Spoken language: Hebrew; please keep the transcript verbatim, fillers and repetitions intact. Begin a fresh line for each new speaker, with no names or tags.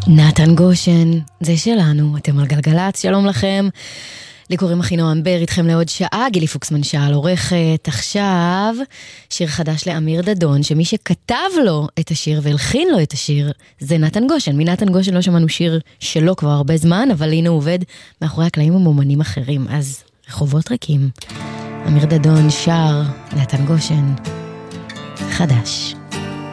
נתן גושן, זה שלנו, אתם על גלגלץ, שלום לכם. לי קוראים אחינועם בר, איתכם לעוד שעה, גילי פוקסמן שעל עורכת. עכשיו, שיר חדש לאמיר דדון, שמי שכתב לו את השיר והלחין לו את השיר, זה נתן גושן. מנתן גושן לא שמענו שיר שלו כבר הרבה זמן, אבל הנה הוא עובד מאחורי הקלעים ומומנים אחרים, אז רחובות ריקים. אמיר דדון שר, נתן גושן, חדש.